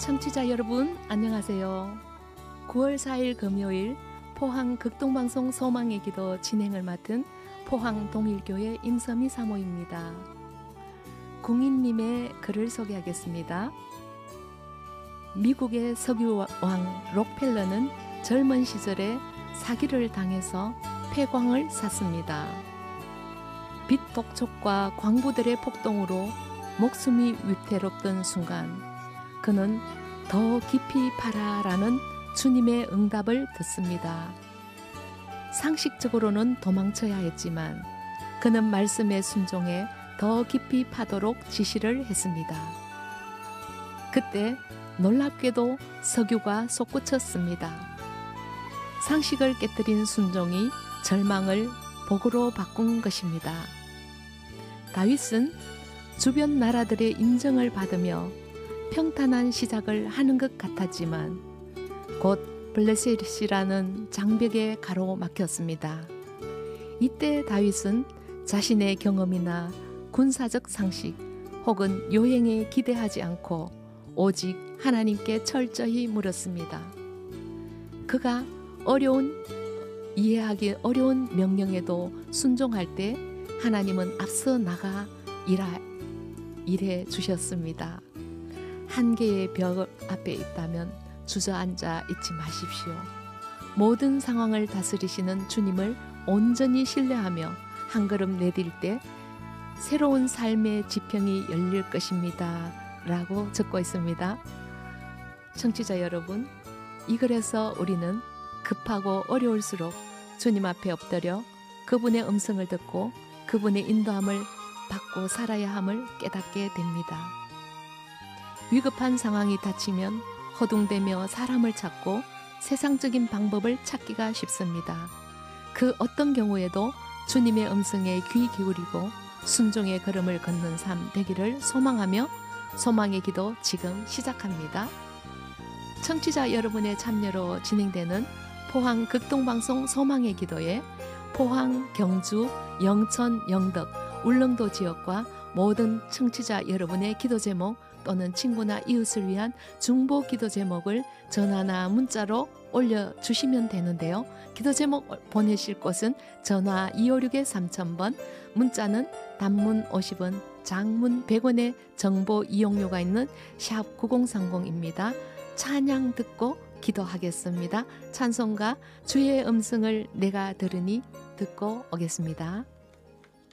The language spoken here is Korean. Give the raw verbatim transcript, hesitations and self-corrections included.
청취자 여러분 안녕하세요. 구월 사일 금요일 포항 극동방송 소망의 기도 진행을 맡은 포항 동일교회 임서미 사모입니다. 궁인님의 글을 소개하겠습니다. 미국의 석유왕 록펠러는 젊은 시절에 사기를 당해서 폐광을 샀습니다. 빚 독촉과 광부들의 폭동으로 목숨이 위태롭던 순간 그는 더 깊이 파라라는 주님의 응답을 듣습니다. 상식적으로는 도망쳐야 했지만 그는 말씀에 순종해 더 깊이 파도록 지시를 했습니다. 그때 놀랍게도 석유가 솟구쳤습니다. 상식을 깨뜨린 순종이 절망을 복으로 바꾼 것입니다. 다윗은 주변 나라들의 인정을 받으며 평탄한 시작을 하는 것 같았지만 곧 블레셋이라는 장벽에 가로막혔습니다. 이때 다윗은 자신의 경험이나 군사적 상식 혹은 요행에 기대하지 않고 오직 하나님께 철저히 물었습니다. 그가 어려운 이해하기 어려운 명령에도 순종할 때 하나님은 앞서 나가 일하, 일해 주셨습니다. 한계의 벽 앞에 있다면 주저앉아 있지 마십시오. 모든 상황을 다스리시는 주님을 온전히 신뢰하며 한 걸음 내딜 때 새로운 삶의 지평이 열릴 것입니다. 라고 적고 있습니다. 청취자 여러분, 이 글에서 우리는 급하고 어려울수록 주님 앞에 엎드려 그분의 음성을 듣고 그분의 인도함을 받고 살아야 함을 깨닫게 됩니다. 위급한 상황이 닥치면 허둥대며 사람을 찾고 세상적인 방법을 찾기가 쉽습니다. 그 어떤 경우에도 주님의 음성에 귀 기울이고 순종의 걸음을 걷는 삶 되기를 소망하며 소망의 기도 지금 시작합니다. 청취자 여러분의 참여로 진행되는 포항 극동방송 소망의 기도에 포항, 경주, 영천, 영덕, 울릉도 지역과 모든 청취자 여러분의 기도 제목 또는 친구나 이웃을 위한 중보 기도 제목을 전화나 문자로 올려주시면 되는데요. 기도 제목 보내실 곳은 전화 이오육 삼천 번, 문자는 단문 오십 원, 장문 백 원의 정보 이용료가 있는 샵 구공삼공입니다. 찬양 듣고 기도하겠습니다. 찬송가 주의 음성을 내가 들으니 듣고 오겠습니다.